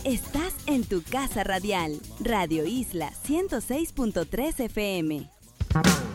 Estás en tu casa radial, Radio Isla 106.3 FM.